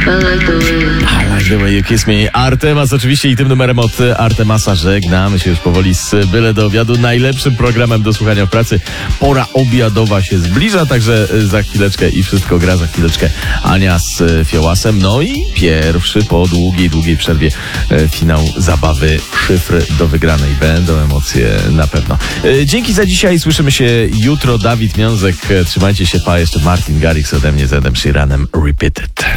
I like the way you kiss me. Artemas oczywiście i tym numerem od Artemasa żegnamy się już powoli z Byle do Obiadu. Najlepszym programem do słuchania w pracy. Pora obiadowa się zbliża, także za chwileczkę i wszystko gra. Za chwileczkę Ania z Fiołasem. No i pierwszy po długiej przerwie finał zabawy Szyfry do wygranej. Będą emocje na pewno. Dzięki za dzisiaj. Słyszymy się jutro. Dawid Miązek. Trzymajcie się, pa. Jeszcze Martin Garrix ode mnie z Edem Sheeranem. Repeated.